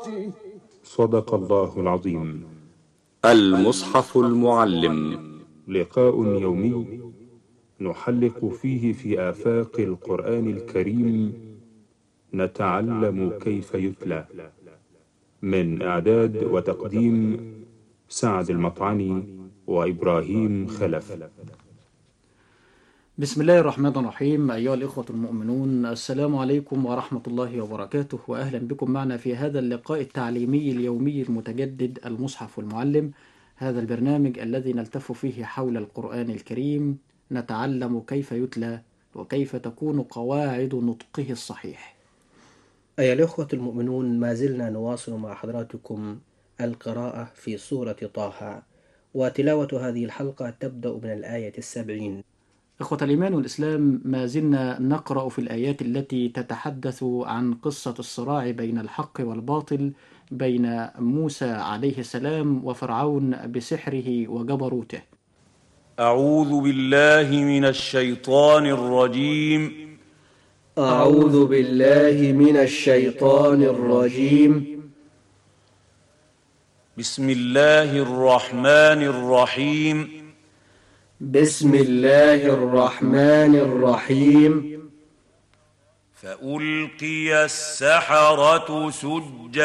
صدق الله العظيم. المصحف المعلم، لقاء يومي نحلق فيه في آفاق القرآن الكريم، نتعلم كيف يتلى. من إعداد وتقديم سعد المطعني وإبراهيم خلف. بسم الله الرحمن الرحيم. أيها الإخوة المؤمنون، السلام عليكم ورحمة الله وبركاته، وأهلا بكم معنا في هذا اللقاء التعليمي اليومي المتجدد المصحف المعلم. هذا البرنامج الذي نلتف فيه حول القرآن الكريم، نتعلم كيف يتلى وكيف تكون قواعد نطقه الصحيح. أيها الإخوة المؤمنون، ما زلنا نواصل مع حضراتكم القراءة في سورة طه، وتلاوة هذه الحلقة تبدأ من الآية 70. إخوة الإيمان والإسلام، ما زلنا نقرأ في الآيات التي تتحدث عن قصة الصراع بين الحق والباطل، بين موسى عليه السلام وفرعون بسحره وجبروته. أعوذ بالله من الشيطان الرجيم. أعوذ بالله من الشيطان الرجيم. بسم الله الرحمن الرحيم. بسم الله الرحمن الرحيم. فألقي السحرة سجدا